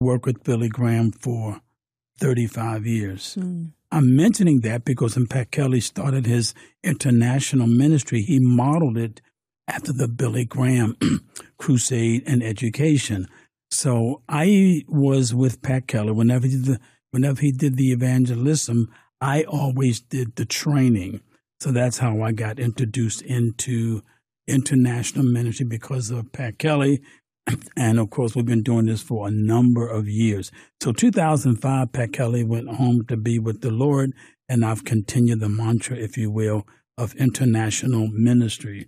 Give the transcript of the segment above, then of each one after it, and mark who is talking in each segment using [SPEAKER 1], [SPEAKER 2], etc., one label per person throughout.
[SPEAKER 1] worked with Billy Graham for 35 years. I'm mentioning that because when Pat Kelly started his international ministry, he modeled it after the Billy Graham crusade and education. So I was with Pat Kelly. Whenever he did the evangelism, I always did the training. So that's how I got introduced into international ministry, because of Pat Kelly. And, of course, we've been doing this for a number of years. So 2005, Pat Kelly went home to be with the Lord, and I've continued the mantra, if you will, of international ministry.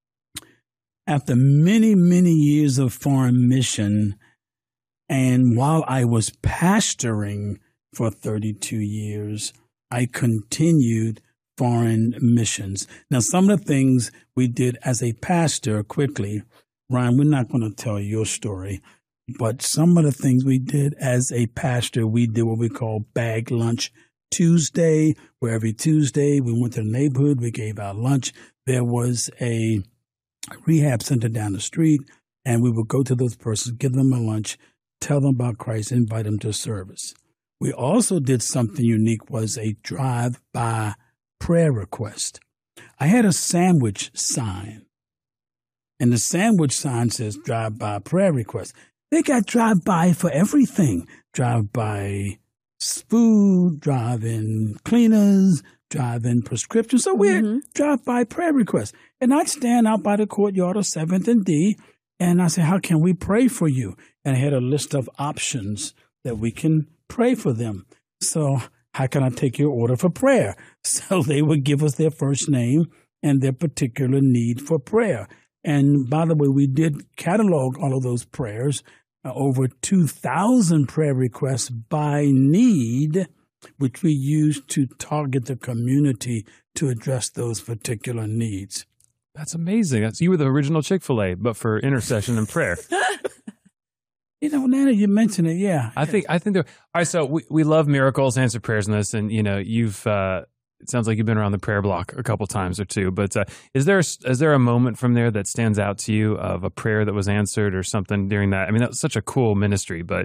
[SPEAKER 1] After many, many years of foreign mission, and while I was pastoring for 32 years, I continued foreign missions. Now, some of the things we did as a pastor, quickly, Ryan, we're not going to tell your story, but some of the things we did as a pastor, we did what we call Bag Lunch Tuesday, where every Tuesday we went to the neighborhood, we gave out lunch. There was a rehab center down the street, and we would go to those persons, give them a lunch, tell them about Christ, invite them to service. We also did something unique, was a drive-by prayer request. I had a sandwich sign, and the sandwich sign says drive-by prayer request. They got drive-by for everything. Drive-by food, drive-in cleaners, drive-in prescriptions. So we had drive-by prayer requests. And I'd stand out by the courtyard of 7th and D, and I said, how can we pray for you? And I had a list of options that we can pray for them. So how can I take your order for prayer? So they would give us their first name and their particular need for prayer. And by the way, we did catalog all of those prayers, over 2,000 prayer requests by need, which we used to target the community to address those particular needs.
[SPEAKER 2] That's amazing. You were the original Chick-fil-A, but for intercession and prayer.
[SPEAKER 1] You know, Nana, you mentioned it, yeah.
[SPEAKER 2] I think all right, so we love miracles, answered prayers in this, and you know, you've it sounds like you've been around the prayer block a couple times or two, but is there a moment from there that stands out to you of a prayer that was answered or something during that? I mean, that was such a cool ministry, but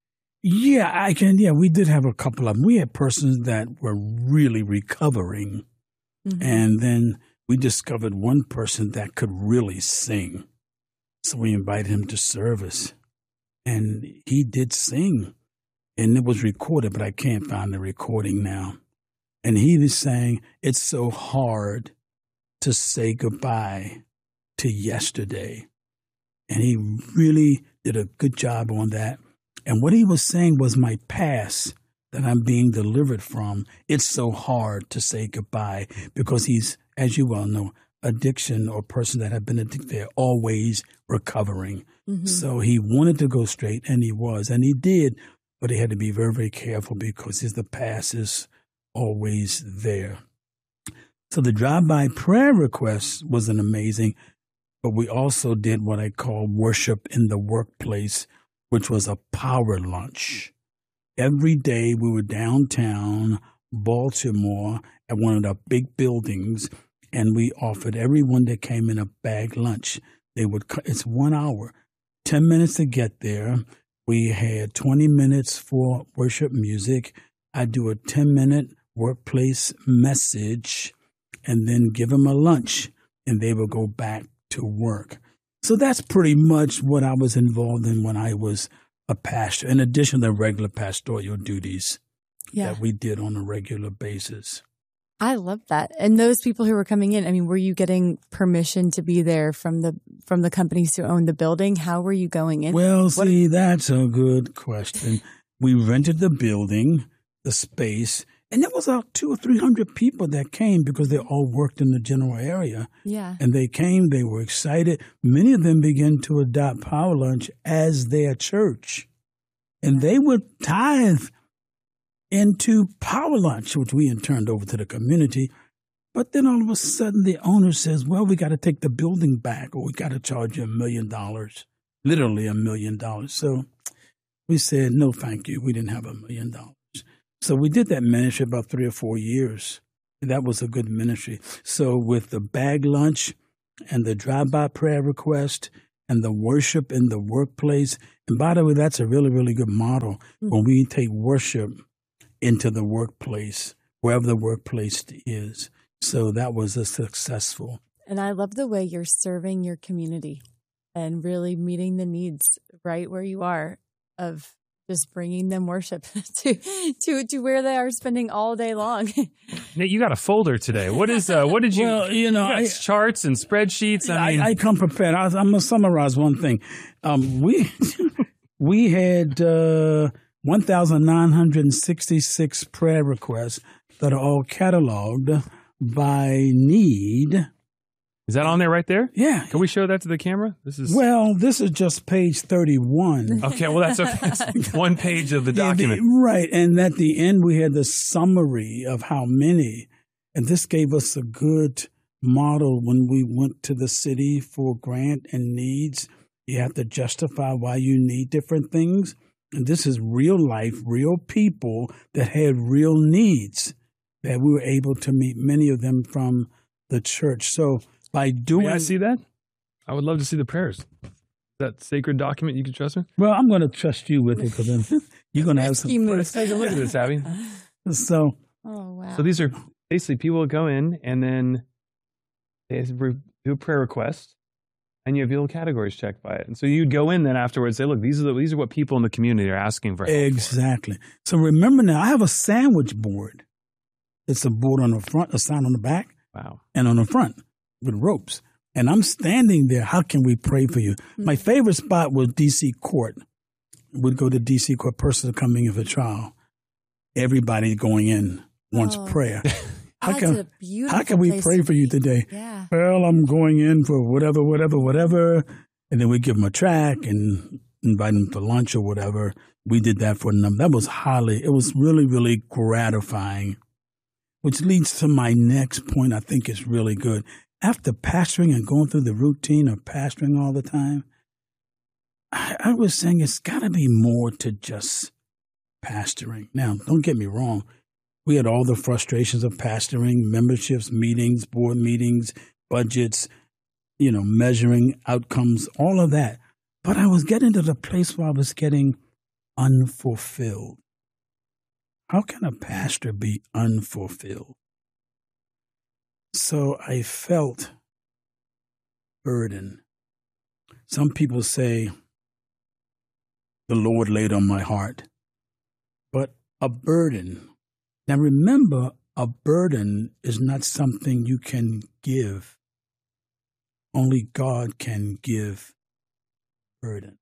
[SPEAKER 1] yeah, we did have a couple of them. We had persons that were really recovering, and then we discovered one person that could really sing. So we invited him to service. And he did sing, and it was recorded, but I can't find the recording now. And he was saying, it's so hard to say goodbye to yesterday. And he really did a good job on that. And what he was saying was my past that I'm being delivered from. It's so hard to say goodbye because he's, as you well know, addiction or person that have been addicted, they're always recovering. So he wanted to go straight, and he was, and he did, but he had to be very, very careful because the past is always there. So the drive-by prayer request was an amazing, but we also did what I call worship in the workplace, which was a power lunch. Every day we were downtown Baltimore at one of the big buildings, and we offered everyone that came in a bag lunch. It's 1 hour, 10 minutes to get there. We had 20 minutes for worship music. I do a 10-minute workplace message and then give them a lunch, and they will go back to work. So that's pretty much what I was involved in when I was a pastor, in addition to the regular pastoral duties that we did on a regular basis.
[SPEAKER 3] I love that. And those people who were coming in, I mean, were you getting permission to be there from the companies who own the building? How were you going in?
[SPEAKER 1] Well, see, that's a good question. We rented the building, the space, and there was about 200 or 300 people that came because they all worked in the general area.
[SPEAKER 3] Yeah.
[SPEAKER 1] And they came, they were excited. Many of them began to adopt Power Lunch as their church. And they would tithe into Power Lunch, which we turned over to the community. But then all of a sudden the owner says, well, we got to take the building back, or we got to charge you $1 million, literally $1 million. So we said, no, thank you. We didn't have $1 million. So we did that ministry about 3 or 4 years. That was a good ministry. So with the bag lunch and the drive-by prayer request and the worship in the workplace, And by the way, that's a really, really good model when we take worship into the workplace, wherever the workplace is. So that was a successful.
[SPEAKER 3] And I love the way you're serving your community and really meeting the needs right where you are of just bringing them worship to where they are spending all day long.
[SPEAKER 2] Nate, you got a folder today. What did you?
[SPEAKER 1] Well,
[SPEAKER 2] you got charts and spreadsheets.
[SPEAKER 1] I come prepared. I'm going to summarize one thing. We had 1,966 prayer requests that are all cataloged by need.
[SPEAKER 2] Is that on there right there?
[SPEAKER 1] Yeah.
[SPEAKER 2] Can we show that to the camera? This is
[SPEAKER 1] just page 31.
[SPEAKER 2] Okay, well, that's one page of the document.
[SPEAKER 1] Right. And at the end, we had the summary of how many. And this gave us a good model when we went to the city for grant and needs. You have to justify why you need different things. And this is real life, real people that had real needs that we were able to meet many of them from the church. So by doing...
[SPEAKER 2] May I see that? I would love to see the prayers. That sacred document you can trust me?
[SPEAKER 1] Well, I'm going to trust you with it because then you're going to have some...
[SPEAKER 2] Let's take a look at this, Abby.
[SPEAKER 1] So...
[SPEAKER 3] Oh, wow.
[SPEAKER 2] So these are basically people will go in and then they do a prayer request and you have your little categories checked by it. And so you'd go in then afterwards and say, look, these are what people in the community are asking for help
[SPEAKER 1] Exactly. So remember now, I have a sandwich board. It's a board on the front, a sign on the back.
[SPEAKER 2] Wow.
[SPEAKER 1] And on the front with ropes. And I'm standing there. How can we pray for you? Mm-hmm. My favorite spot was D.C. Court. We'd go to D.C. Court, person coming in for trial. Everybody going in wants prayer. How can we pray for you today?
[SPEAKER 3] Yeah.
[SPEAKER 1] Well, I'm going in for whatever. And then we give them a track and invite them to lunch or whatever. We did that for them. It was really, really gratifying. Which leads to my next point I think is really good. After pastoring and going through the routine of pastoring all the time, I was saying it's got to be more to just pastoring. Now, don't get me wrong. We had all the frustrations of pastoring, memberships, meetings, board meetings, budgets, measuring outcomes, all of that. But I was getting to the place where I was getting unfulfilled. How can a pastor be unfulfilled? So I felt burden. Some people say, the Lord laid on my heart. But a burden. Now remember, a burden is not something you can give. Only God can give burden.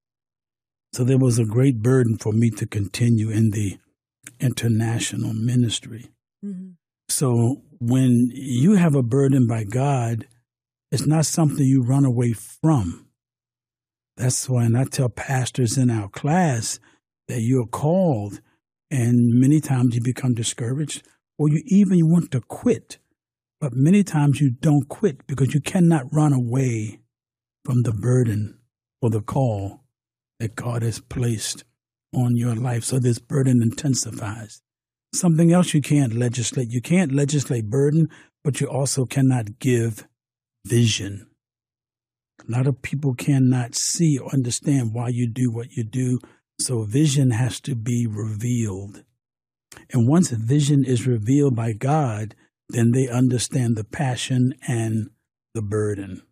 [SPEAKER 1] So there was a great burden for me to continue in the international ministry. Mm-hmm. So when you have a burden by God, it's not something you run away from. That's why I tell pastors in our class that you're called, and many times you become discouraged or you even want to quit. But many times you don't quit because you cannot run away from the burden or the call that God has placed on your life. So this burden intensifies. Something else you can't legislate. You can't legislate burden, but you also cannot give vision. A lot of people cannot see or understand why you do what you do. So vision has to be revealed. And once vision is revealed by God, then they understand the passion and the burden.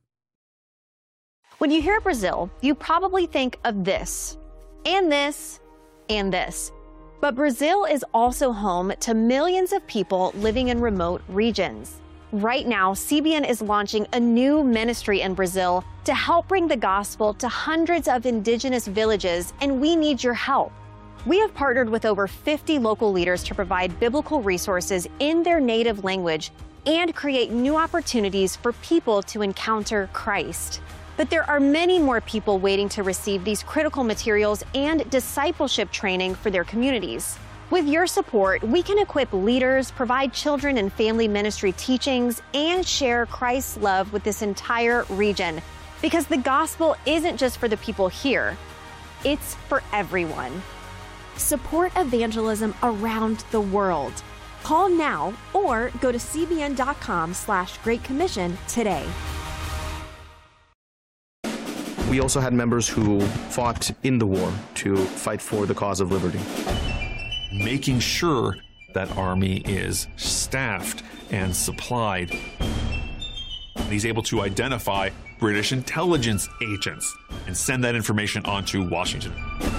[SPEAKER 4] When you hear Brazil, you probably think of this, and this, and this. But Brazil is also home to millions of people living in remote regions. Right now, CBN is launching a new ministry in Brazil to help bring the gospel to hundreds of indigenous villages, and we need your help. We have partnered with over 50 local leaders to provide biblical resources in their native language and create new opportunities for people to encounter Christ. But there are many more people waiting to receive these critical materials and discipleship training for their communities. With your support, we can equip leaders, provide children and family ministry teachings, and share Christ's love with this entire region. Because the gospel isn't just for the people here, it's for everyone. Support evangelism around the world. Call now or go to cbn.com/Great Commission today.
[SPEAKER 5] We also had members who fought in the war to fight for the cause of liberty.
[SPEAKER 6] Making sure that army is staffed and supplied. He's able to identify British intelligence agents and send that information on to Washington.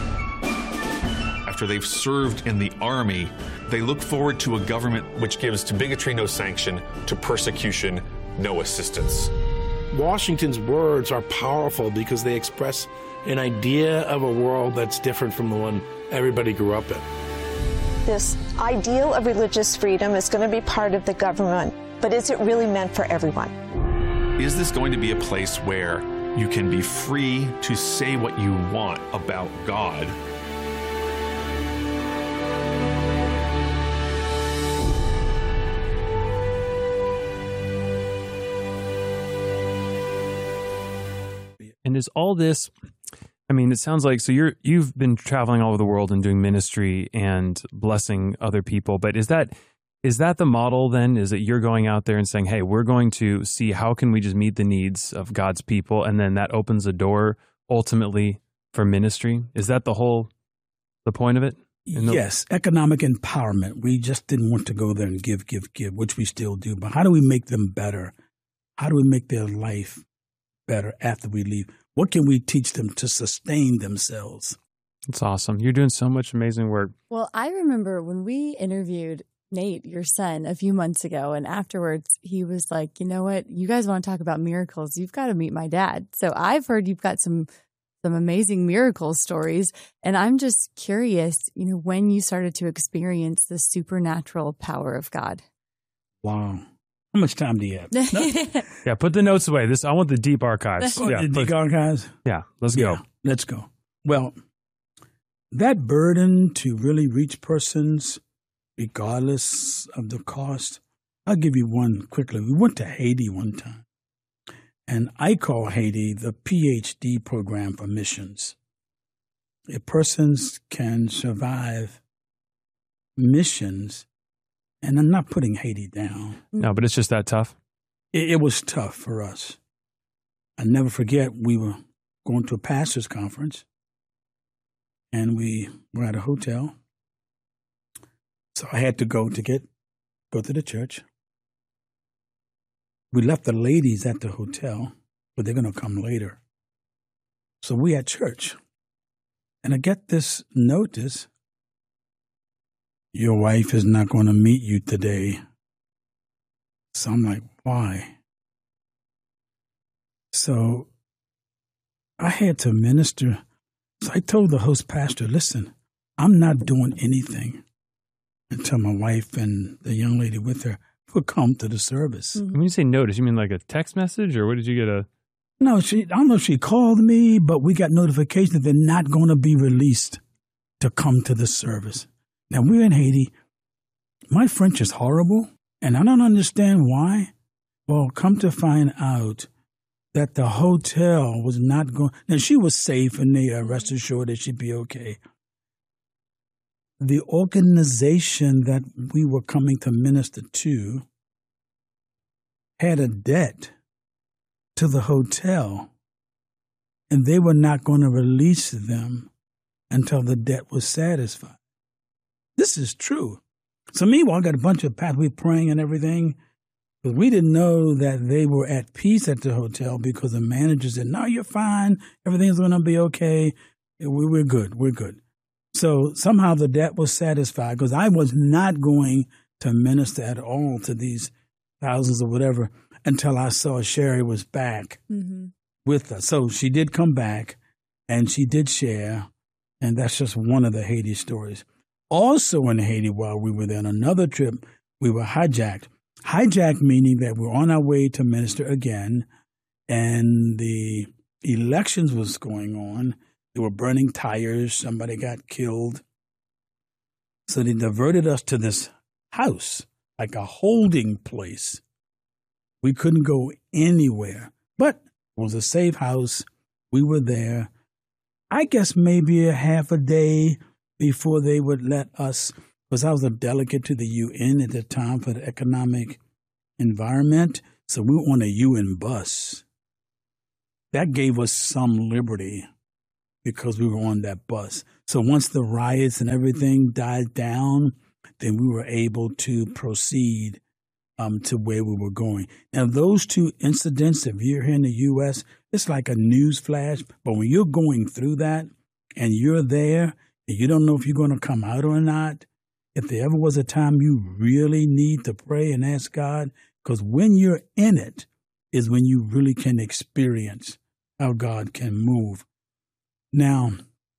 [SPEAKER 6] After they've served in the army, they look forward to a government which gives to bigotry no sanction, to persecution no assistance.
[SPEAKER 7] Washington's words are powerful because they express an idea of a world that's different from the one everybody grew up in.
[SPEAKER 8] This ideal of religious freedom is going to be part of the government, but is it really meant for everyone?
[SPEAKER 6] Is this going to be a place where you can be free to say what you want about God?
[SPEAKER 2] And is all this, I mean, it sounds like, so you've been traveling all over the world and doing ministry and blessing other people, but is that the model then? Is that you're going out there and saying, hey, we're going to see how can we just meet the needs of God's people, and then that opens a door ultimately for ministry? Is that the point of it?
[SPEAKER 1] Yes, economic empowerment. We just didn't want to go there and give, which we still do. But how do we make them better? How do we make their life better after we leave? What can we teach them to sustain themselves?
[SPEAKER 2] That's awesome. You're doing so much amazing work.
[SPEAKER 3] Well, I remember when we interviewed Nate, your son, a few months ago, and afterwards he was like, you know what, you guys want to talk about miracles, you've got to meet my dad. So I've heard you've got some amazing miracle stories, and I'm just curious, when you started to experience the supernatural power of God.
[SPEAKER 1] Wow. How much time do you have?
[SPEAKER 2] Yeah, put the notes away. I want the deep archives.
[SPEAKER 1] The deep archives?
[SPEAKER 2] Yeah, let's go.
[SPEAKER 1] Let's go. Well, that burden to really reach persons, regardless of the cost, I'll give you one quickly. We went to Haiti one time, and I call Haiti the PhD program for missions. If persons can survive missions, and I'm not putting Haiti down.
[SPEAKER 2] No, but it's just that tough.
[SPEAKER 1] It was tough for us. I never forget, we were going to a pastor's conference, and we were at a hotel. So I had to go to the church. We left the ladies at the hotel, but they're going to come later. So we at church. And I get this notice, your wife is not going to meet you today. So I'm like, why? So I had to minister. So I told the host pastor, listen, I'm not doing anything until my wife and the young lady with her will come to the service.
[SPEAKER 2] Mm-hmm. When you say notice, you mean like a text message, or what did you get a?
[SPEAKER 1] No, I don't know if she called me, but we got notification that they're not going to be released to come to the service. Now, we're in Haiti. My French is horrible, and I don't understand why. Well, come to find out that the hotel was not going. Now, she was safe, and they rest assured that she'd be okay. The organization that we were coming to minister to had a debt to the hotel, and they were not going to release them until the debt was satisfied. This is true. So meanwhile, I got a bunch of pastors, we praying and everything, but we didn't know that they were at peace at the hotel because the manager said, no, you're fine. Everything's going to be okay. We're good. We're good. So somehow the debt was satisfied because I was not going to minister at all to these thousands or whatever until I saw Sherry was back with us. So she did come back and she did share, and that's just one of the Haiti stories. Also in Haiti, while we were there on another trip, we were hijacked. Hijacked meaning that we're on our way to minister again, and the elections was going on. They were burning tires. Somebody got killed. So they diverted us to this house, like a holding place. We couldn't go anywhere, but it was a safe house. We were there, I guess maybe a half a day before they would let us, because I was a delegate to the UN at the time for the economic environment. So we were on a UN bus. that gave us some liberty because we were on that bus. So once the riots and everything died down, then we were able to proceed to where we were going. Now, those two incidents, if you're here in the U.S., it's like a news flash. But when you're going through that and you're there and you don't know if you're going to come out or not, if there ever was a time you really need to pray and ask God, because when you're in it is when you really can experience how God can move. Now,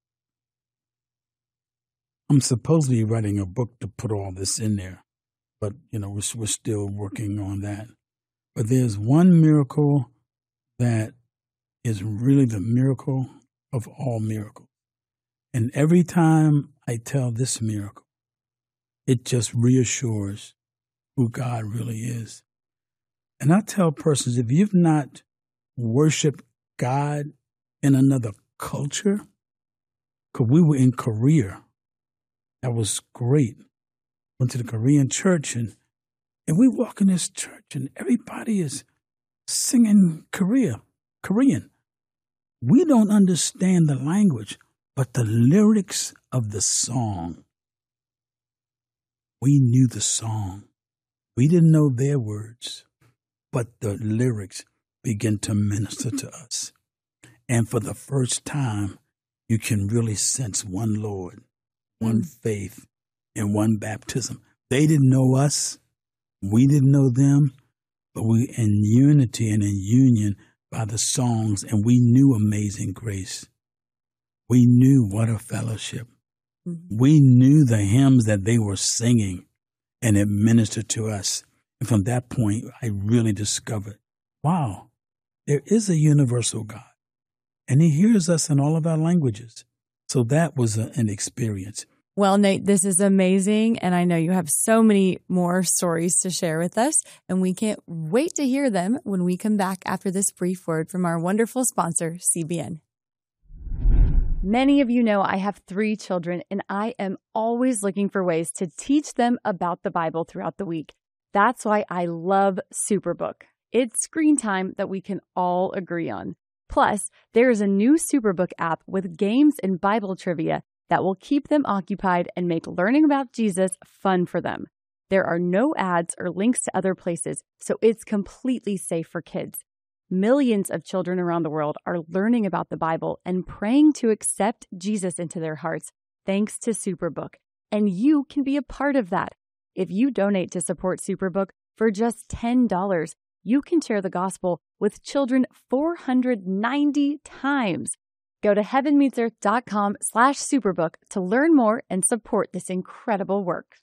[SPEAKER 1] I'm supposedly writing a book to put all this in there, but, we're still working on that. But there's one miracle that is really the miracle of all miracles. And every time I tell this miracle, it just reassures who God really is. And I tell persons, if you've not worshiped God in another culture, because we were in Korea, that was great. Went to the Korean church, and we walk in this church, and everybody is singing Korean. We don't understand the language, but the lyrics of the song, we knew the song. We didn't know their words, but the lyrics began to minister to us. And for the first time, you can really sense one Lord, one faith, and one baptism. They didn't know us. We didn't know them, but we in unity and in union by the songs, and we knew Amazing Grace. We knew What a Fellowship. We knew the hymns that they were singing, and it ministered to us. And from that point, I really discovered, wow, there is a universal God, and he hears us in all of our languages. So that was an experience.
[SPEAKER 3] Well, Nate, this is amazing, and I know you have so many more stories to share with us, and we can't wait to hear them when we come back after this brief word from our wonderful sponsor, CBN. Many of you know I have 3 children, and I am always looking for ways to teach them about the Bible throughout the week. That's why I love Superbook. It's screen time that we can all agree on. Plus, there is a new Superbook app with games and Bible trivia that will keep them occupied and make learning about Jesus fun for them. There are no ads or links to other places, so it's completely safe for kids. Millions of children around the world are learning about the Bible and praying to accept Jesus into their hearts thanks to Superbook. And you can be a part of that. If you donate to support Superbook for just $10, you can share the gospel with children 490 times. Go to heavenmeetsearth.com/superbook to learn more and support this incredible work.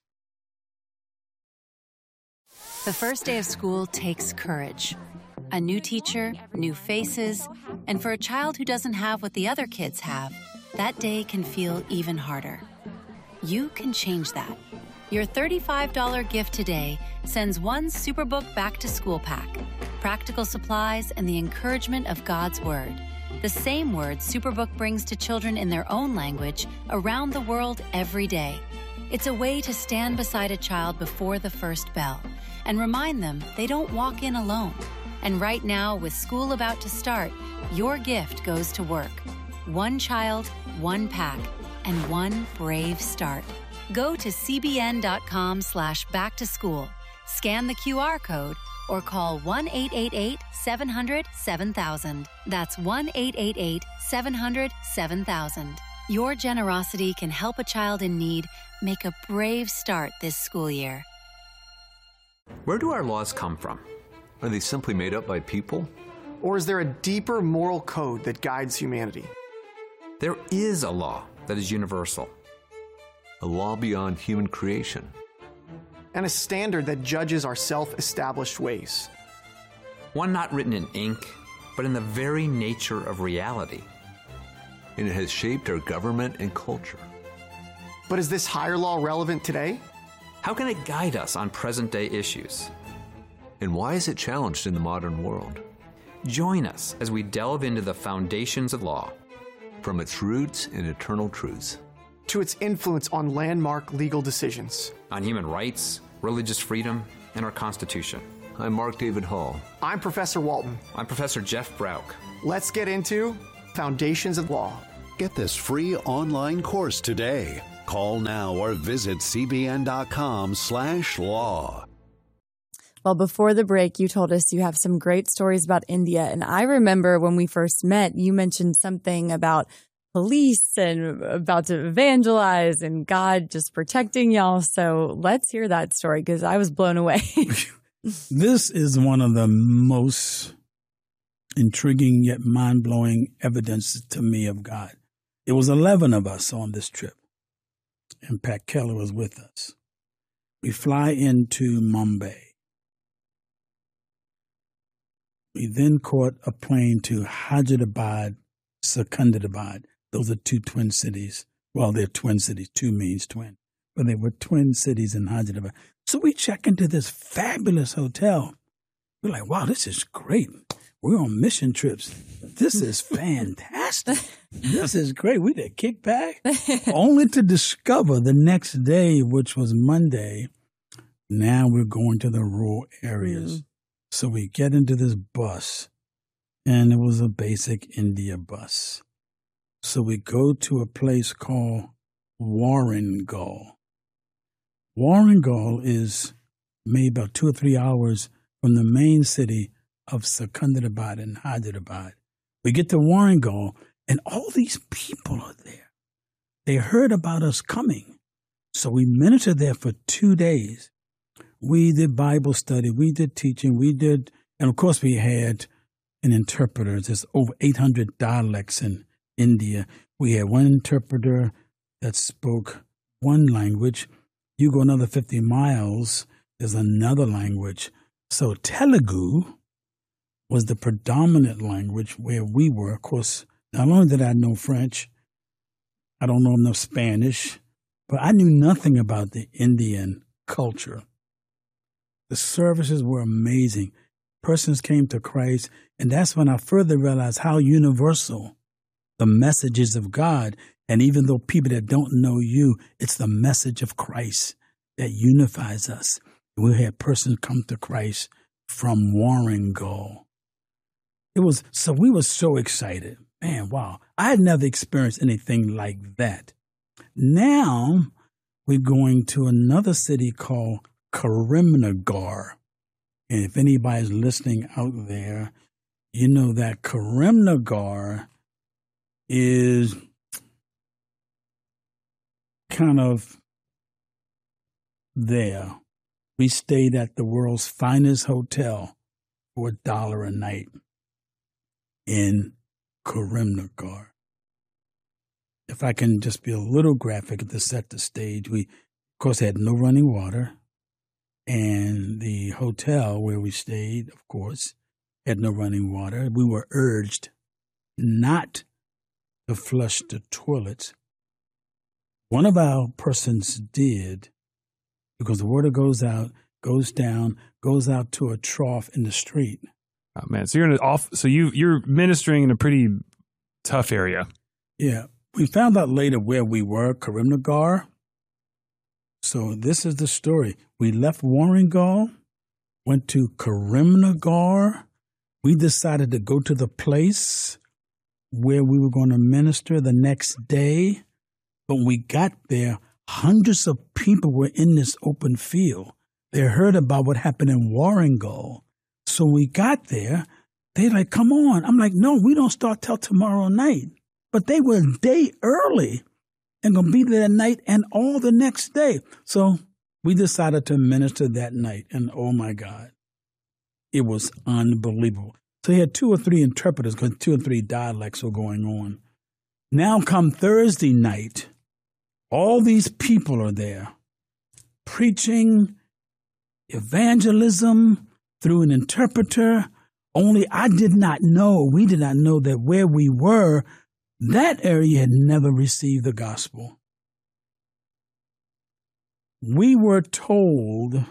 [SPEAKER 9] The first day of school takes courage. A new teacher, new faces, and for a child who doesn't have what the other kids have, that day can feel even harder. You can change that. Your $35 gift today sends one Superbook back-to-school pack, practical supplies, and the encouragement of God's Word. The same words Superbook brings to children in their own language around the world every day. It's a way to stand beside a child before the first bell and remind them they don't walk in alone. And right now, with school about to start, your gift goes to work. One child, one pack, and one brave start. Go to cbn.com/back-to-school, scan the QR code, or call 1-888-700-7000. That's 1-888-700-7000. Your generosity can help a child in need make a brave start this school year.
[SPEAKER 10] Where do our laws come from? Are they simply made up by people?
[SPEAKER 11] Or is there a deeper moral code that guides humanity?
[SPEAKER 10] There is a law that is universal.
[SPEAKER 12] A law beyond human creation.
[SPEAKER 11] And a standard that judges our self-established ways.
[SPEAKER 10] One not written in ink, but in the very nature of reality.
[SPEAKER 12] And it has shaped our government and culture.
[SPEAKER 11] But is this higher law relevant today?
[SPEAKER 10] How can it guide us on present-day issues?
[SPEAKER 12] And why is it challenged in the modern world?
[SPEAKER 10] Join us as we delve into the foundations of law.
[SPEAKER 12] From its roots and eternal truths.
[SPEAKER 11] To its influence on landmark legal decisions.
[SPEAKER 10] On human rights, religious freedom, and our Constitution.
[SPEAKER 12] I'm Mark David Hall.
[SPEAKER 11] I'm Professor Walton.
[SPEAKER 10] I'm Professor Jeff Brauk.
[SPEAKER 11] Let's get into Foundations of Law.
[SPEAKER 13] Get this free online course today. Call now or visit cbn.com/law.
[SPEAKER 3] Well, before the break, you told us you have some great stories about India. And I remember when we first met, you mentioned something about police and about to evangelize and God just protecting y'all. So let's hear that story because I was blown away.
[SPEAKER 1] This is one of the most intriguing yet mind-blowing evidence to me of God. It was 11 of us on this trip, and Pat Keller was with us. We fly into Mumbai. We then caught a plane to Hyderabad, Secunderabad. Those are two twin cities. Well, they're twin cities. Two means twin. But they were twin cities in Hyderabad. So we check into this fabulous hotel. We're like, wow, this is great. We're on mission trips. This is fantastic. This is great. We did kick back. Only to discover the next day, which was Monday, now we're going to the rural areas. So we get into this bus, and it was a basic India bus. So we go to a place called Warangal. Warangal is maybe about 2 or 3 hours from the main city of Secunderabad and Hyderabad. We get to Warangal, and all these people are there. They heard about us coming. So we ministered there for 2 days. We did Bible study, we did teaching, and of course we had an interpreter. There's over 800 dialects in India. We had one interpreter that spoke one language. You go another 50 miles, there's another language. So Telugu was the predominant language where we were. Of course, not only did I know French, I don't know enough Spanish, but I knew nothing about the Indian culture. The services were amazing. Persons came to Christ, and that's when I further realized how universal the message is of God. And even though people that don't know you, it's the message of Christ that unifies us. We had persons come to Christ from Warangal. We were so excited. Man, wow. I had never experienced anything like that. Now we're going to another city called Karimnagar. And if anybody's listening out there, you know that Karimnagar is kind of there. We stayed at the world's finest hotel for $1 a night in Karimnagar. If I can just be a little graphic to set the stage, we, of course, had no running water. And the hotel where we stayed, of course, had no running water. We were urged not to flush the toilets. One of our persons did, because the water goes out, goes down, goes out to a trough in the street.
[SPEAKER 2] Oh man! So you're ministering in a pretty tough area.
[SPEAKER 1] Yeah, we found out later where we were, Karimnagar. So this is the story. We left Warangal, went to Karimnagar. We decided to go to the place where we were going to minister the next day. But when we got there, hundreds of people were in this open field. They heard about what happened in Warangal. So we got there. They're like, come on. I'm like, no, we don't start till tomorrow night. But they were a day early and going to be there that night and all the next day. So we decided to minister that night. And oh, my God, it was unbelievable. So he had 2 or 3 interpreters because 2 or 3 dialects were going on. Now come Thursday night, all these people are there preaching evangelism through an interpreter. Only we did not know that where we were, that area had never received the gospel. We were told,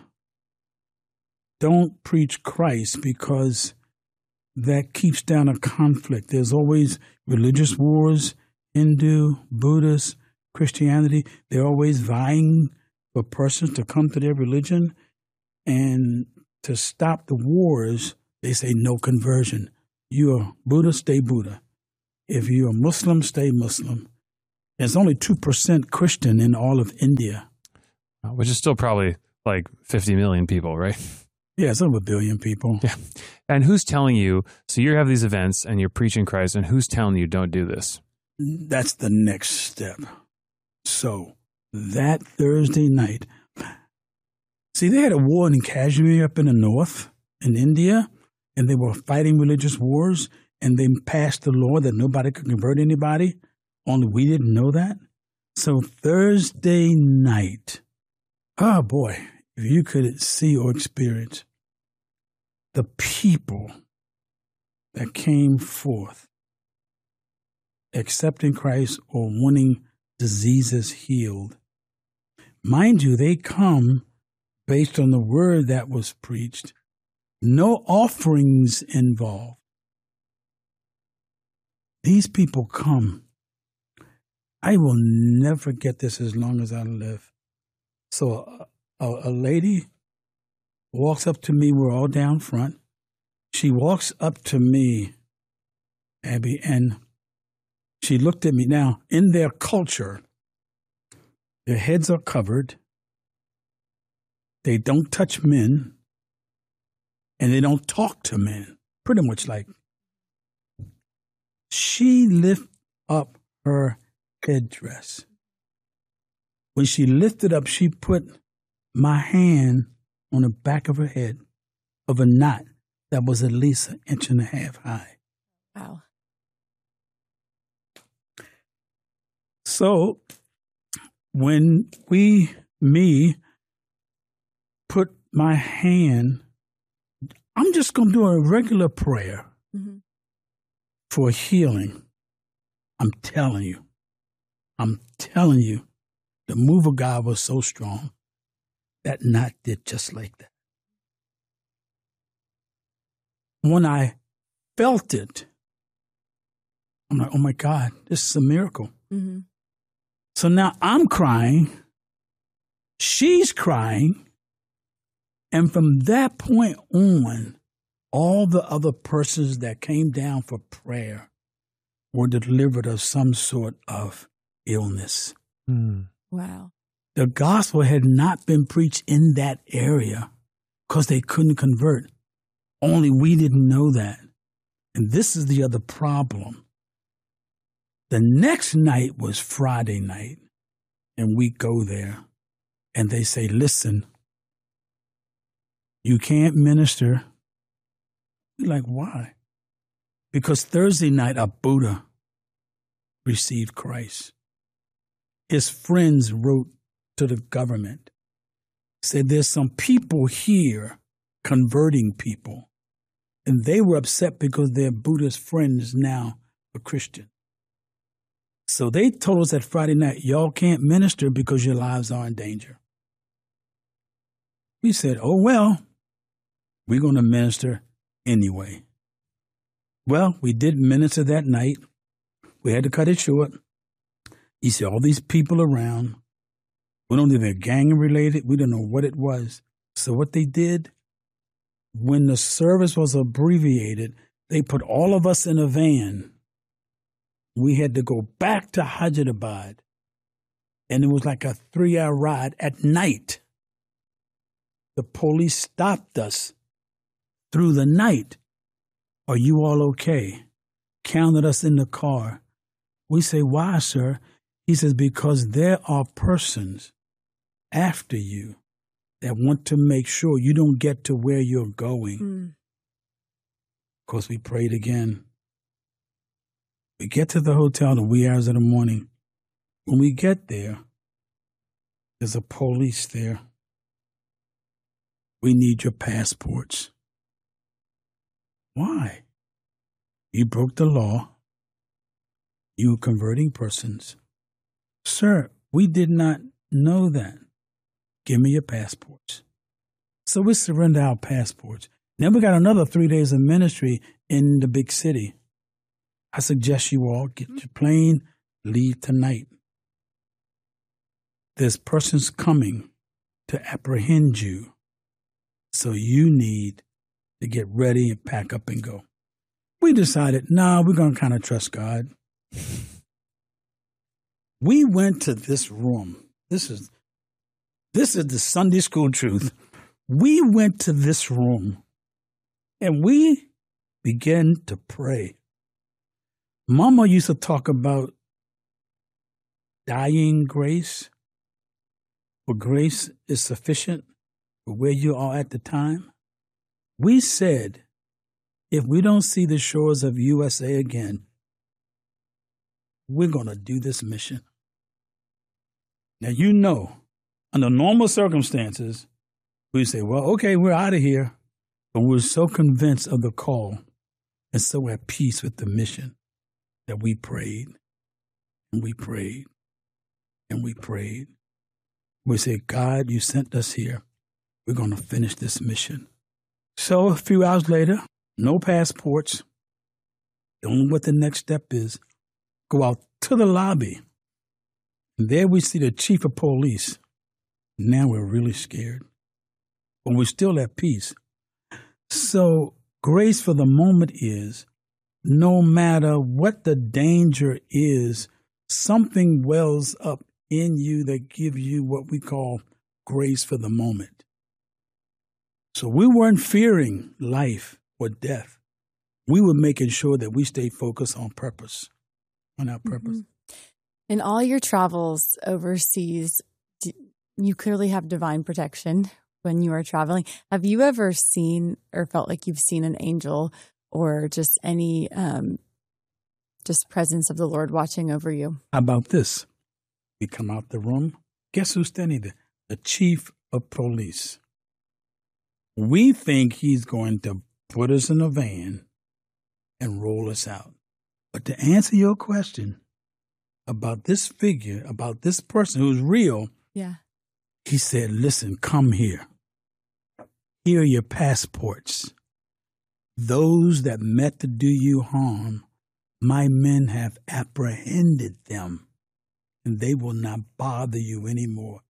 [SPEAKER 1] don't preach Christ because that keeps down a conflict. There's always religious wars, Hindu, Buddhist, Christianity. They're always vying for persons to come to their religion. And to stop the wars, they say no conversion. You're Buddha, stay Buddha. If you're Muslim, stay Muslim. There's only 2% Christian in all of India.
[SPEAKER 2] Which is still probably like 50 million people, right?
[SPEAKER 1] Yeah, it's over 1 billion people.
[SPEAKER 2] Yeah. And who's telling you, so you have these events and you're preaching Christ, and who's telling you don't do this?
[SPEAKER 1] That's the next step. So that Thursday night, see, they had a war in Kashmir up in the north in India, and they were fighting religious wars, and they passed a law that nobody could convert anybody, only we didn't know that. So Thursday night, oh boy, if you could see or experience the people that came forth accepting Christ or wanting diseases healed. Mind you, they come based on the word that was preached. No offerings involved. These people come. I will never forget this as long as I live. So a lady walks up to me. We're all down front. She walks up to me, Abby, and she looked at me. Now, in their culture, their heads are covered. They don't touch men, and they don't talk to men. Pretty much like. She lifted up her headdress. When she lifted up, she put my hand on the back of her head of a knot that was at least 1.5 inches high.
[SPEAKER 3] Wow.
[SPEAKER 1] So when me put my hand, I'm just going to do a regular prayer for healing. I'm telling you, the move of God was so strong that knot did just like that. When I felt it, I'm like, oh my God, this is a miracle.
[SPEAKER 3] Mm-hmm.
[SPEAKER 1] So now I'm crying, she's crying, and from that point on, all the other persons that came down for prayer were delivered of some sort of illness.
[SPEAKER 3] Wow.
[SPEAKER 1] The gospel had not been preached in that area because they couldn't convert. Only we didn't know that. And this is the other problem. The next night was Friday night, and we go there, and they say, listen, you can't minister. We're like, why? Because Thursday night, a Buddha received Christ. His friends wrote to the government, said there's some people here converting people, and they were upset because their Buddhist friends now are Christian. So they told us that Friday night, y'all can't minister because your lives are in danger. We said, oh, well, we're going to minister anyway. Well, we did minister that night. We had to cut it short. You see all these people around. We don't know if they're gang related. We don't know what it was. So what they did, when the service was abbreviated, they put all of us in a van. We had to go back to Hyderabad, and it was like a 3-hour ride at night. The police stopped us through the night. Are you all okay? Counted us in the car. We say, why, sir? He says, because there are persons after you that want to make sure you don't get to where you're going. Of course, we prayed again. We get to the hotel in the wee hours of the morning. When we get there, there's a police there. We need your passports. Why? You broke the law. You were converting persons. Sir, we did not know that. Give me your passports. So we surrender our passports. Then we got another 3 days of ministry in the big city. I suggest you all get your plane, leave tonight. There's persons coming to apprehend you. So you need to get ready and pack up and go. We decided, we're going to kind of trust God. We went to this room. This is the Sunday school truth. We went to this room and we began to pray. Mama used to talk about dying grace, for grace is sufficient for where you are at the time. We said, if we don't see the shores of USA again, we're going to do this mission. Now, under normal circumstances, we say, well, okay, we're out of here. But we're so convinced of the call and so at peace with the mission that we prayed and we prayed and we prayed. We said, God, you sent us here. We're going to finish this mission. So a few hours later, no passports. Don't know what the next step is. Go out to the lobby. And there we see the chief of police. Now we're really scared. But we're still at peace. So grace for the moment is, no matter what the danger is, something wells up in you that gives you what we call grace for the moment. So we weren't fearing life or death. We were making sure that we stayed focused on purpose, on our purpose.
[SPEAKER 3] In all your travels overseas, you clearly have divine protection when you are traveling. Have you ever seen or felt like you've seen an angel or just any just presence of the Lord watching over you?
[SPEAKER 1] How about this? We come out the room. Guess who's standing there? The chief of police. We think he's going to put us in a van and roll us out. But to answer your question about this figure, about this person who's real, he said, listen, come here. Here are your passports. Those that meant to do you harm, my men have apprehended them, and they will not bother you anymore.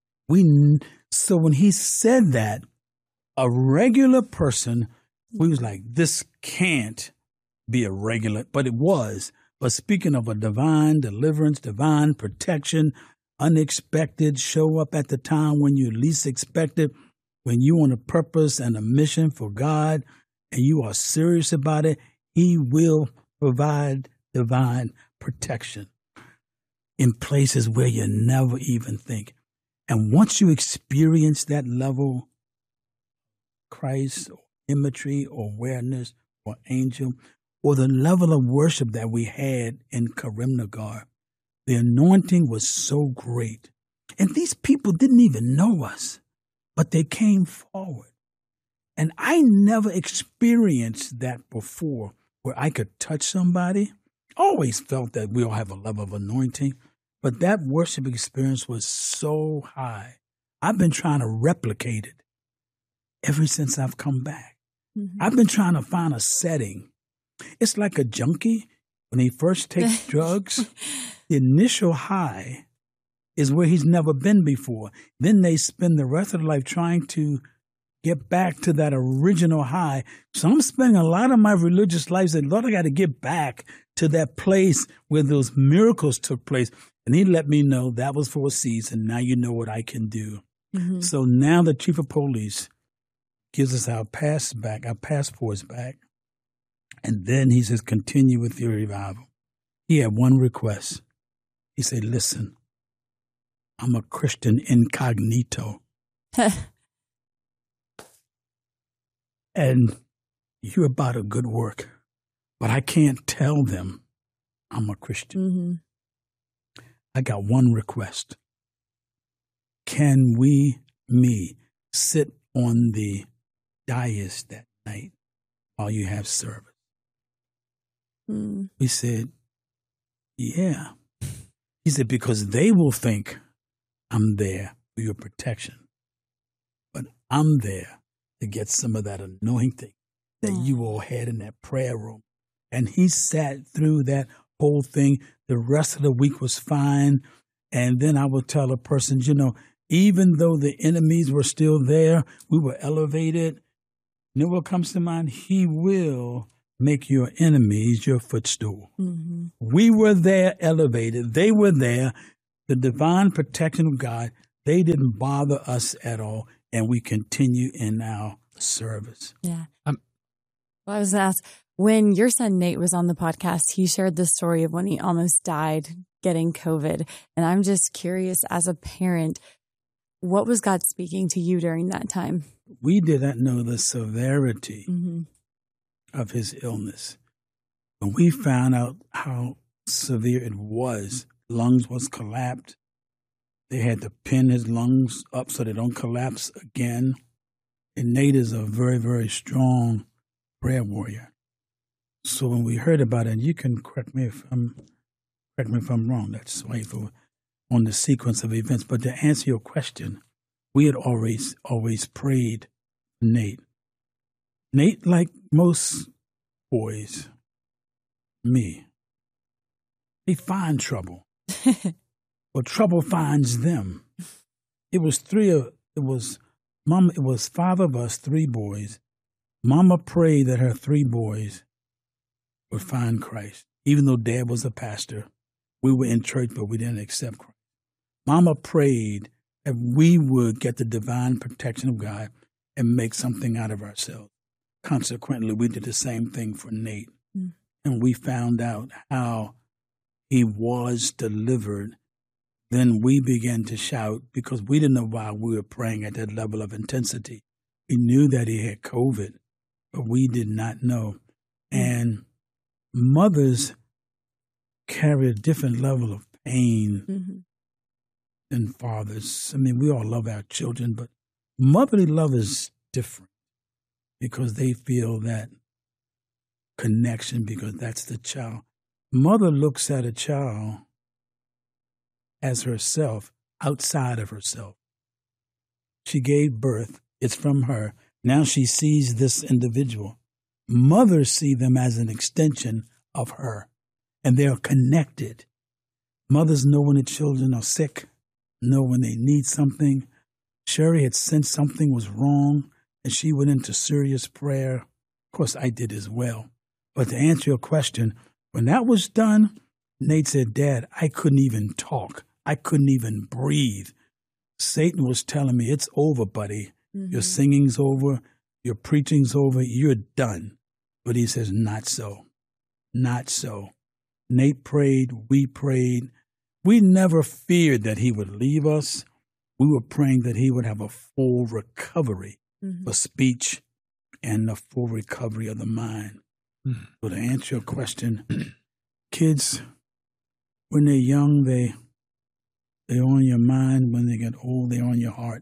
[SPEAKER 1] So when he said that, a regular person, we was like, this can't be a regular, but it was. But speaking of a divine deliverance, divine protection, unexpected, show up at the time when you least expect it, when you on a purpose and a mission for God, and you are serious about it, he will provide divine protection in places where you never even think. And once you experience that level, Christ, or imagery, or awareness, or angel, or the level of worship that we had in Karimnagar, the anointing was so great. And these people didn't even know us, but they came forward. And I never experienced that before, where I could touch somebody. Always felt that we all have a level of anointing, but that worship experience was so high. I've been trying to replicate it ever since I've come back. Mm-hmm. I've been trying to find a setting. It's like a junkie. When he first takes drugs, the initial high is where he's never been before. Then they spend the rest of their life trying to get back to that original high. So I'm spending a lot of my religious life saying, Lord, I got to get back to that place where those miracles took place. And he let me know that was for a season. Now you know what I can do. Mm-hmm. So now the chief of police gives us our passports back. And then he says, continue with your revival. He had one request. He said, listen, I'm a Christian incognito. And you're about a good work, but I can't tell them I'm a Christian. Mm-hmm. I got one request. Can me, sit on the dais that night while you have service? We said, yeah. He said, because they will think I'm there for your protection, but I'm there to get some of that anointing that you all had in that prayer room. And he sat through that whole thing. The rest of the week was fine. And then I would tell a person, Even though the enemies were still there, we were elevated. You know what comes to mind? He will make your enemies your footstool. Mm-hmm. We were there elevated. They were there. The divine protection of God, they didn't bother us at all, and we continue in our service.
[SPEAKER 3] Yeah. Well, I was going to ask, when your son Nate was on the podcast, he shared the story of when he almost died getting COVID. And I'm just curious, as a parent, what was God speaking to you during that time?
[SPEAKER 1] We did not know the severity of his illness. When we found out how severe it was, lungs was collapsed. They had to pin his lungs up so they don't collapse again. And Nate is a very, very strong prayer warrior. So when we heard about it, you can correct me if I'm wrong. That's why on the sequence of events. But to answer your question, we had always prayed for Nate. Nate, like most boys, me, they find trouble. Well, trouble finds them. It was five of us, 3 boys. Mama prayed that her 3 boys would find Christ. Even though Dad was a pastor, we were in church, but we didn't accept Christ. Mama prayed that we would get the divine protection of God and make something out of ourselves. Consequently, we did the same thing for Nate. And we found out how he was delivered. Then we began to shout because we didn't know why we were praying at that level of intensity. We knew that he had COVID, but we did not know. And mothers carry a different level of pain than fathers. I mean, we all love our children, but motherly love is different because they feel that connection because that's the child. Mother looks at a child as herself, outside of herself. She gave birth. It's from her. Now she sees this individual. Mothers see them as an extension of her, and they're connected. Mothers know when the children are sick, know when they need something. Sherry had sensed something was wrong, and she went into serious prayer. Of course, I did as well. But to answer your question, when that was done, Nate said, Dad, I couldn't even talk. I couldn't even breathe. Satan was telling me, it's over, buddy. Your singing's over. Your preaching's over. You're done. But he says, not so. Not so. Nate prayed. We prayed. We never feared that he would leave us. We were praying that he would have a full recovery for speech and a full recovery of the mind. So to answer your question, kids, when they're young, they're on your mind. When they get old, they're on your heart.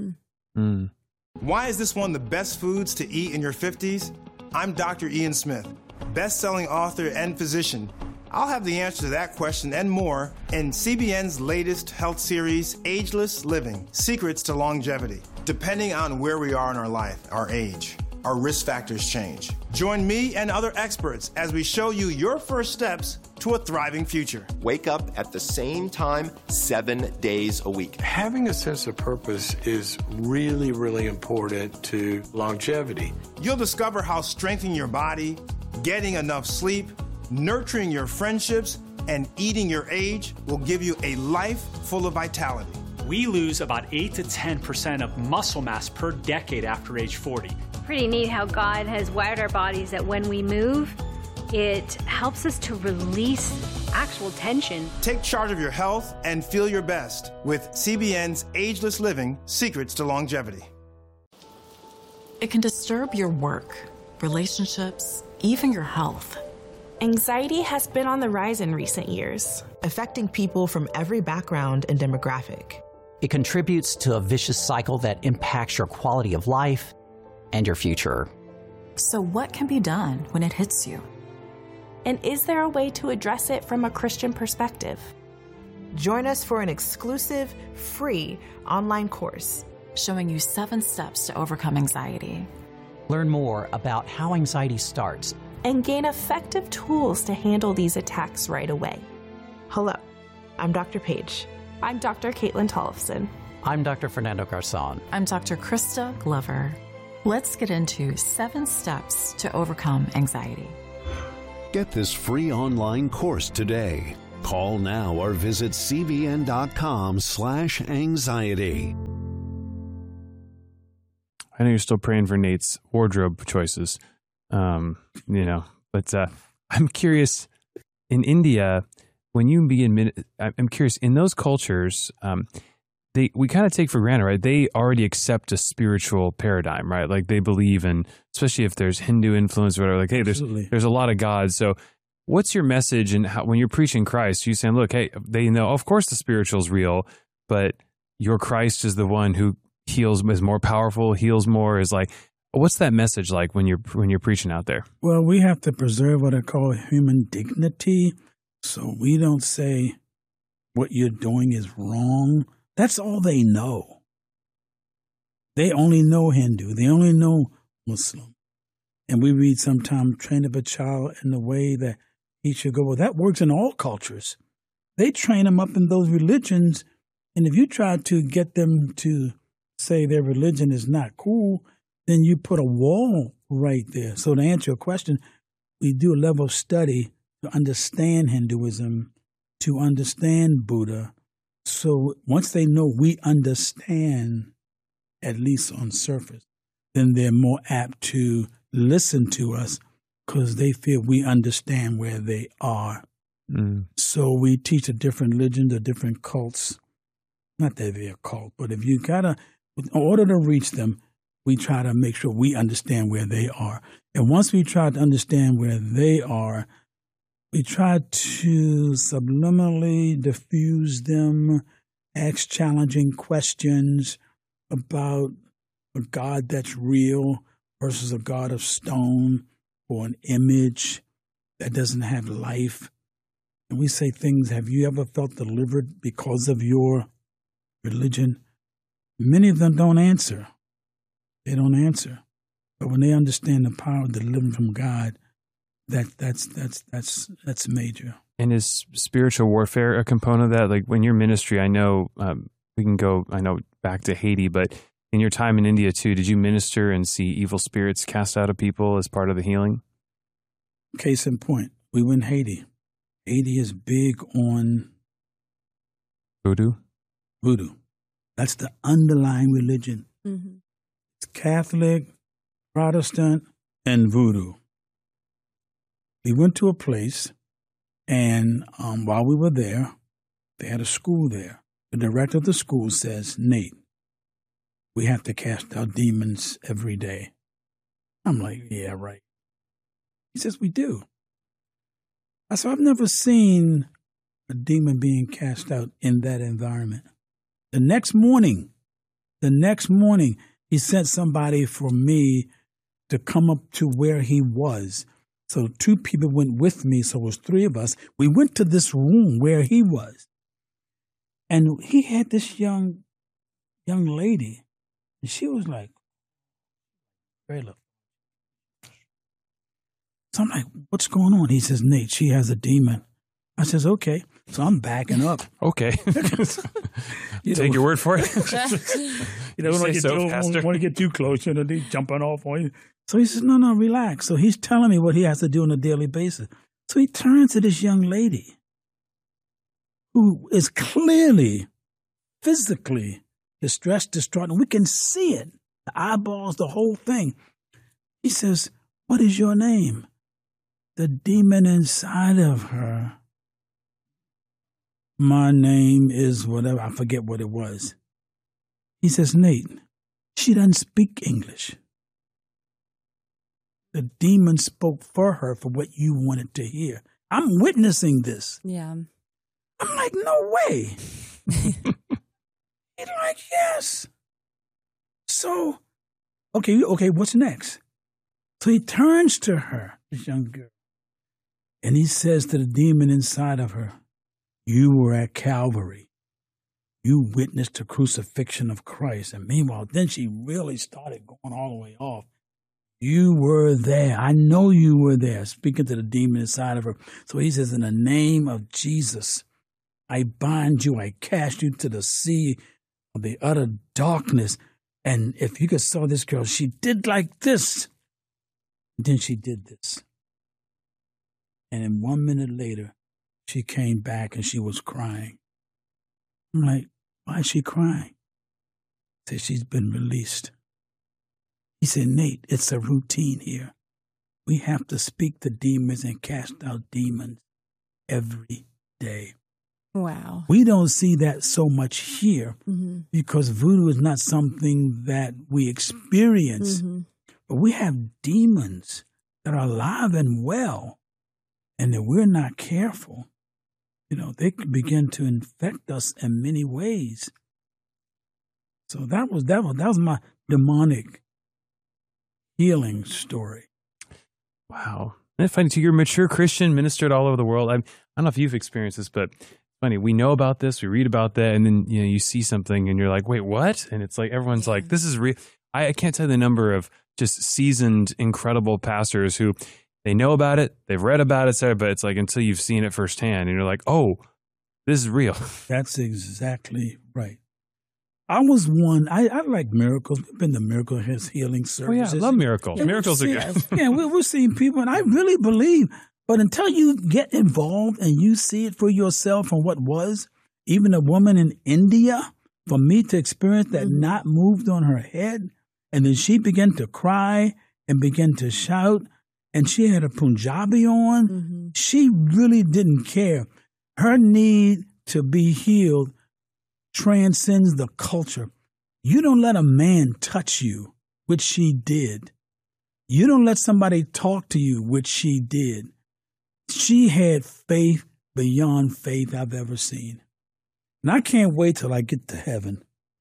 [SPEAKER 14] Why is this one of the best foods to eat in your 50s? I'm Dr. Ian Smith, best-selling author and physician. I'll have the answer to that question and more in CBN's latest health series, Ageless Living: Secrets to Longevity. Depending on where we are in our life, our age, our risk factors change. Join me and other experts as we show you your first steps to a thriving future.
[SPEAKER 15] Wake up at the same time 7 days a week.
[SPEAKER 7] Having a sense of purpose is really, really important to longevity.
[SPEAKER 14] You'll discover how strengthening your body, getting enough sleep, nurturing your friendships, and eating your age will give you a life full of vitality.
[SPEAKER 16] We lose about 8 to 10% of muscle mass per decade after age 40.
[SPEAKER 17] Pretty neat how God has wired our bodies that when we move, it helps us to release actual tension.
[SPEAKER 14] Take charge of your health and feel your best with CBN's Ageless Living: Secrets to Longevity.
[SPEAKER 18] It can disturb your work, relationships, even your health.
[SPEAKER 19] Anxiety has been on the rise in recent years, affecting people from every background and demographic.
[SPEAKER 20] It contributes to a vicious cycle that impacts your quality of life and your future.
[SPEAKER 18] So what can be done when it hits you?
[SPEAKER 19] And is there a way to address it from a Christian perspective? Join us for an exclusive, free online course
[SPEAKER 18] showing you 7 steps to overcome anxiety.
[SPEAKER 20] Learn more about how anxiety starts
[SPEAKER 19] and gain effective tools to handle these attacks right away. Hello, I'm Dr. Paige. I'm Dr. Caitlin Tollefson.
[SPEAKER 20] I'm Dr. Fernando Garzon.
[SPEAKER 18] I'm Dr. Krista Glover. Let's get into 7 steps to overcome anxiety.
[SPEAKER 13] Get this free online course today. Call now or visit cbn.com/anxiety.
[SPEAKER 2] I know you're still praying for Nate's wardrobe choices, but I'm curious, in India, when you begin, I'm curious, in those cultures, we kind of take for granted, right? They already accept a spiritual paradigm, right? Like they believe in, especially if there's Hindu influence or whatever, like, hey, there's a lot of gods. So what's your message and when you're preaching Christ, you saying, look, hey, they know, of course the spiritual is real, but your Christ is the one who heals, is more powerful, heals more, is like, what's that message like when you're preaching out there?
[SPEAKER 1] Well, we have to preserve what I call human dignity. So we don't say what you're doing is wrong. That's all they know. They only know Hindu. They only know Muslim. And we read sometimes, train up a child in the way that he should go. Well, that works in all cultures. They train them up in those religions. And if you try to get them to say their religion is not cool, then you put a wall right there. So to answer your question, we do a level of study to understand Hinduism, to understand Buddha. So once they know we understand, at least on surface, then they're more apt to listen to us because they feel we understand where they are. So we teach a different religion, the different cults. Not that they're a cult, but if you in order to reach them, we try to make sure we understand where they are. And once we try to understand where they are, we try to subliminally diffuse them, ask challenging questions about a God that's real versus a God of stone or an image that doesn't have life. And we say things, have you ever felt delivered because of your religion? Many of them don't answer. They don't answer. But when they understand the power of delivering from God, that's major.
[SPEAKER 2] And is spiritual warfare a component of that? Like when your ministry, I know we can go, back to Haiti, but in your time in India too, did you minister and see evil spirits cast out of people as part of the healing?
[SPEAKER 1] Case in point, we went to Haiti. Haiti is big on
[SPEAKER 2] voodoo.
[SPEAKER 1] That's the underlying religion. Mm-hmm. It's Catholic, Protestant, and voodoo. We went to a place, and while we were there, they had a school there. The director of the school says, Nate, we have to cast out demons every day. I'm like, yeah, right. He says, we do. I said, I've never seen a demon being cast out in that environment. The next morning, he sent somebody for me to come up to where he was. So 2 people went with me, so it was 3 of us. We went to this room where he was. And he had this young lady, and she was like, very little. So I'm like, what's going on? He says, Nate, she has a demon. I says, okay. So I'm backing up.
[SPEAKER 2] Okay. Take your word for it.
[SPEAKER 1] You don't want to get too close. They're jumping off on you. So he says, no, relax. So he's telling me what he has to do on a daily basis. So he turns to this young lady who is clearly, physically distressed, distraught, and we can see it. The eyeballs, the whole thing. He says, what is your name? The demon inside of her. My name is whatever. I forget what it was. He says, Nate, she doesn't speak English. The demon spoke for her for what you wanted to hear. I'm witnessing this.
[SPEAKER 3] Yeah.
[SPEAKER 1] I'm like, no way. He's like, yes. So, okay, what's next? So he turns to her, this young girl, and he says to the demon inside of her, you were at Calvary. You witnessed the crucifixion of Christ. And meanwhile, then she really started going all the way off. You were there. I know you were there, speaking to the demon inside of her. So he says, in the name of Jesus, I bind you. I cast you to the sea the utter darkness. And if you could saw this girl, she did like this. Then she did this. And then 1 minute later, she came back and she was crying. I'm like, why is she crying? He said, she's been released. He said, Nate, it's a routine here. We have to speak to demons and cast out demons every day.
[SPEAKER 3] Wow.
[SPEAKER 1] We don't see that so much here because voodoo is not something that we experience. But we have demons that are alive and well, and if we're not careful, they can begin to infect us in many ways. So that was my demonic healing story.
[SPEAKER 2] Wow. Isn't it funny? So you're a mature Christian, ministered all over the world. I don't know if you've experienced this, but it's funny. We know about this, we read about that, and then you see something and you're like, wait, what? And it's like everyone's like, this is real. I can't tell you the number of just seasoned, incredible pastors who they know about it, they've read about it, but it's like until you've seen it firsthand and you're like, oh, this is real.
[SPEAKER 1] That's exactly right. I was one, I like miracles. We've been to miracle healing services.
[SPEAKER 2] Oh, yeah, I love miracles. Miracles are good.
[SPEAKER 1] Yeah, we're seeing people, and I really believe, but until you get involved and you see it for yourself from what was, even a woman in India, for me to experience that knot moved on her head, and then she began to cry and began to shout, and she had a Punjabi on. She really didn't care. Her need to be healed transcends the culture. You don't let a man touch you, which she did. You don't let somebody talk to you, which she did. She had faith beyond faith I've ever seen. And I can't wait till I get to heaven.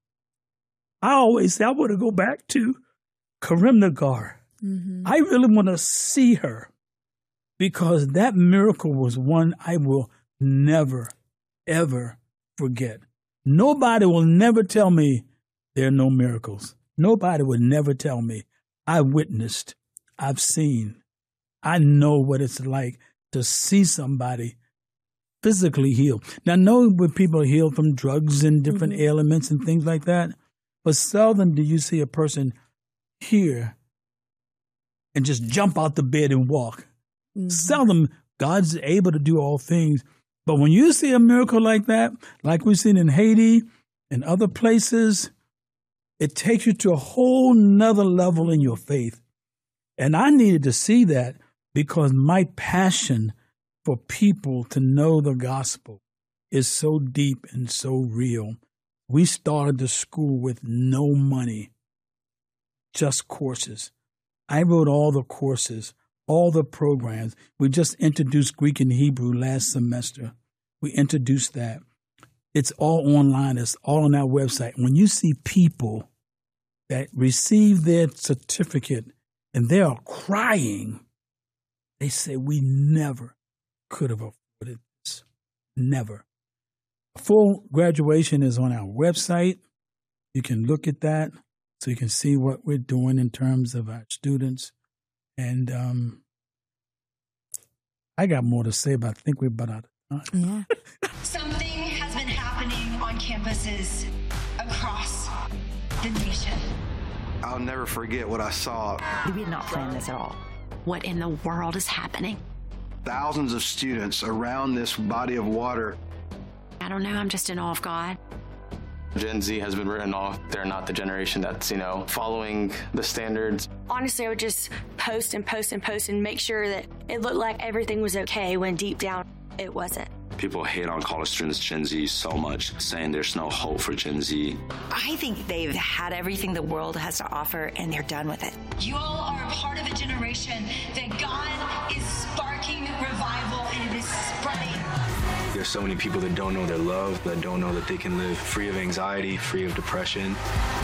[SPEAKER 1] I always say I want to go back to Karimnagar. I really want to see her because that miracle was one I will never, ever forget. Nobody will never tell me there are no miracles. Nobody would never tell me. I witnessed. I've seen. I know what it's like to see somebody physically healed. Now, I know when people are healed from drugs and different ailments and things like that, but seldom do you see a person here and just jump out the bed and walk. Seldom God's able to do all things. But when you see a miracle like that, like we've seen in Haiti and other places, it takes you to a whole nother level in your faith. And I needed to see that because my passion for people to know the gospel is so deep and so real. We started the school with no money, just courses. I wrote all the courses, all the programs. We just introduced Greek and Hebrew last semester. We introduced that. It's all online. It's all on our website. When you see people that receive their certificate and they are crying, they say, we never could have afforded this. Never. Full graduation is on our website. You can look at that so you can see what we're doing in terms of our students. And I got more to say, but I think we're about out of time.
[SPEAKER 21] Yeah. Something has been happening on campuses across the nation.
[SPEAKER 22] I'll never forget what I saw.
[SPEAKER 23] We did not plan this at all. What in the world is happening?
[SPEAKER 22] Thousands of students around this body of water.
[SPEAKER 23] I don't know. I'm just in awe of God.
[SPEAKER 5] Gen Z has been written off. They're not the generation that's, following the standards.
[SPEAKER 24] Honestly, I would just post and post and post and make sure that it looked like everything was okay when deep down it wasn't.
[SPEAKER 25] People hate on college students, Gen Z, so much, saying there's no hope for Gen Z.
[SPEAKER 23] I think they've had everything the world has to offer and they're done with it.
[SPEAKER 21] You all are a part of a generation that God is sparking revival and it is spreading.
[SPEAKER 25] There's so many people that don't know their love, that don't know that they can live free of anxiety, free of depression.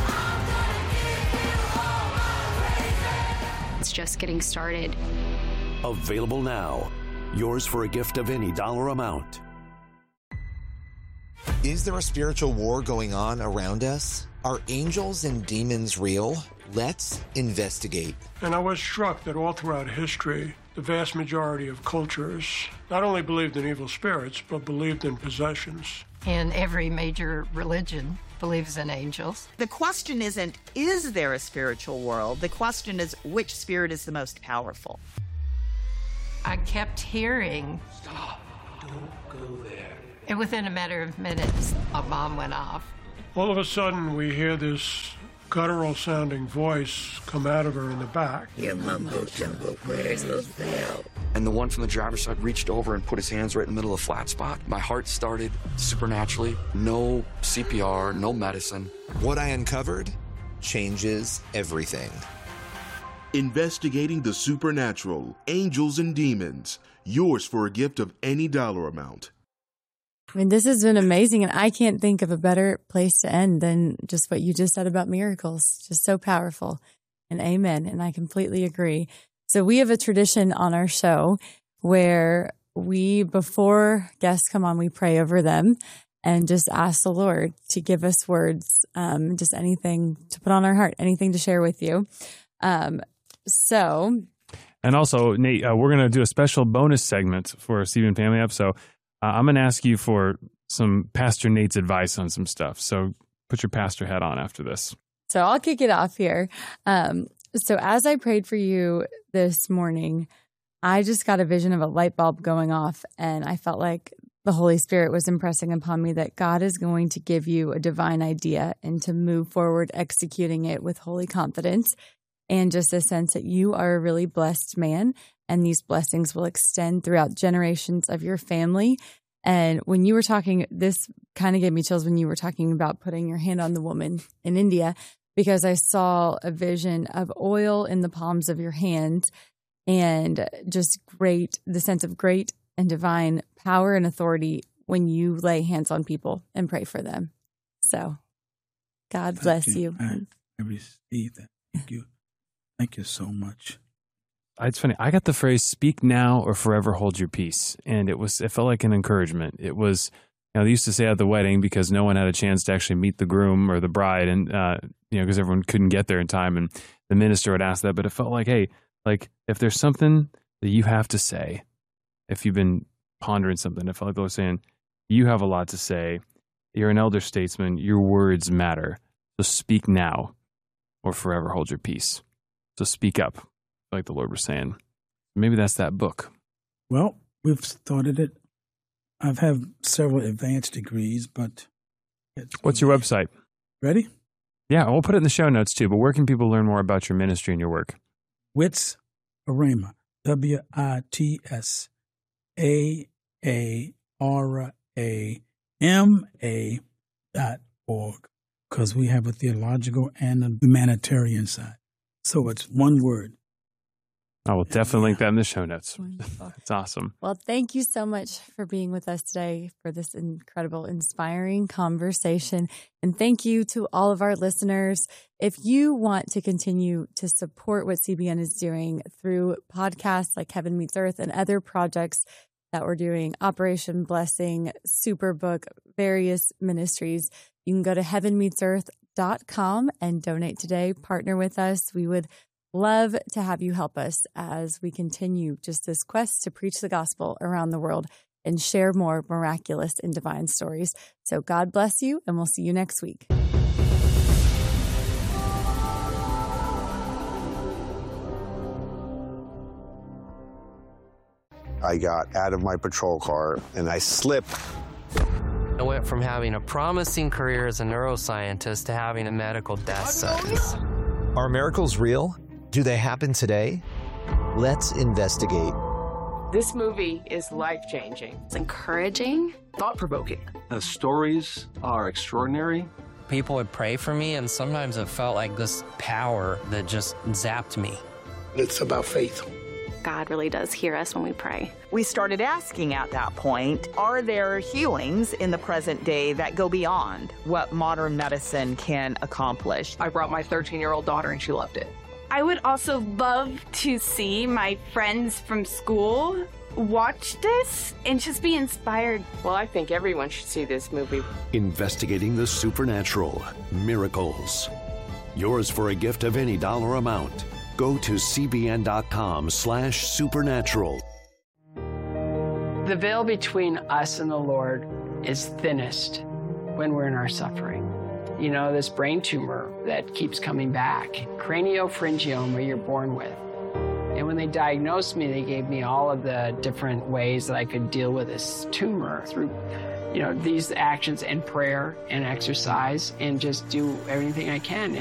[SPEAKER 26] It's just getting started.
[SPEAKER 13] Available now. Yours for a gift of any dollar amount.
[SPEAKER 27] Is there a spiritual war going on around us?
[SPEAKER 4] Are angels and demons real? Let's investigate.
[SPEAKER 6] And I was struck that all throughout history, the vast majority of cultures not only believed in evil spirits, but believed in possessions.
[SPEAKER 8] And every major religion believes in angels.
[SPEAKER 9] The question isn't, is there a spiritual world? The question is, which spirit is the most powerful?
[SPEAKER 8] I kept hearing,
[SPEAKER 7] "Stop, don't go there."
[SPEAKER 8] And within a matter of minutes, a bomb went off.
[SPEAKER 6] All of a sudden, we hear this guttural-sounding voice come out of her in the back.
[SPEAKER 12] Your mumbo-jumbo prayers will fail.
[SPEAKER 26] And the one from the driver's side reached over and put his hands right in the middle of the flat spot. My heart started supernaturally. No CPR, no medicine.
[SPEAKER 4] What I uncovered changes everything.
[SPEAKER 27] Investigating the supernatural, angels and demons. Yours for a gift of any dollar amount.
[SPEAKER 3] I mean, this has been amazing, and I can't think of a better place to end than just what you just said about miracles. Just so powerful. And amen. And I completely agree. So we have a tradition on our show where we, before guests come on, we pray over them and just ask the Lord to give us words, just anything to put on our heart, anything to share with you. And
[SPEAKER 2] also, Nate, we're going to do a special bonus segment for CBN Family Up. So I'm going to ask you for some Pastor Nate's advice on some stuff. So put your pastor hat on after this.
[SPEAKER 3] So I'll kick it off here. So as I prayed for you this morning, I just got a vision of a light bulb going off, and I felt like the Holy Spirit was impressing upon me that God is going to give you a divine idea and to move forward executing it with holy confidence, and just a sense that you are a really blessed man, and these blessings will extend throughout generations of your family. And when you were talking, this kind of gave me chills when you were talking about putting your hand on the woman in India, because I saw a vision of oil in the palms of your hands and just the sense of great and divine power and authority when you lay hands on people and pray for them. So God bless you.
[SPEAKER 1] I receive that. Thank you. Thank you so much.
[SPEAKER 2] It's funny. I got the phrase "speak now or forever hold your peace," and it felt like an encouragement. It was, they used to say at the wedding because no one had a chance to actually meet the groom or the bride, and because everyone couldn't get there in time, and the minister would ask that. But it felt like, hey, like if there's something that you have to say, if you've been pondering something, it felt like they were saying, you have a lot to say. You're an elder statesman. Your words matter. So speak now or forever hold your peace. So speak up, like the Lord was saying. Maybe that's that book.
[SPEAKER 1] Well, we've started it. I've had several advanced degrees, but...
[SPEAKER 2] What's your website?
[SPEAKER 1] Ready?
[SPEAKER 2] Yeah, we'll put it in the show notes too, but where can people learn more about your ministry and your work?
[SPEAKER 1] Wits Arama, WITSAARAMA.org, because we have a theological and a humanitarian side. So it's one word.
[SPEAKER 2] I will definitely link that in the show notes. It's awesome.
[SPEAKER 3] Well, thank you so much for being with us today for this incredible, inspiring conversation. And thank you to all of our listeners. If you want to continue to support what CBN is doing through podcasts like Heaven Meets Earth and other projects that we're doing, Operation Blessing, Superbook, various ministries, you can go to heavenmeetsearth.com and donate today. Partner with us. We would love to have you help us as we continue just this quest to preach the gospel around the world and share more miraculous and divine stories. So God bless you, and we'll see you next week.
[SPEAKER 28] I got out of my patrol car and I slipped.
[SPEAKER 29] I went from having a promising career as a neuroscientist to having a medical death sentence.
[SPEAKER 4] Are miracles real? Do they happen today? Let's investigate.
[SPEAKER 30] This movie is life-changing.
[SPEAKER 24] It's encouraging.
[SPEAKER 30] Thought-provoking.
[SPEAKER 31] The stories are extraordinary.
[SPEAKER 29] People would pray for me, and sometimes it felt like this power that just zapped me.
[SPEAKER 27] It's about faith.
[SPEAKER 24] God really does hear us when we pray.
[SPEAKER 9] We started asking at that point, are there healings in the present day that go beyond what modern medicine can accomplish?
[SPEAKER 30] I brought my 13-year-old daughter, and she loved it.
[SPEAKER 32] I would also love to see my friends from school
[SPEAKER 5] watch this and just be inspired.
[SPEAKER 30] Well, I think everyone should see this movie.
[SPEAKER 13] Investigating the supernatural, Miracles. Yours for a gift of any dollar amount. Go to cbn.com/supernatural.
[SPEAKER 10] The veil between us and the Lord is thinnest when we're in our suffering. You know, this brain tumor that keeps coming back, craniopharyngioma you're born with. And when they diagnosed me, they gave me all of the different ways that I could deal with this tumor through, you know, these actions and prayer and exercise and just do everything I can.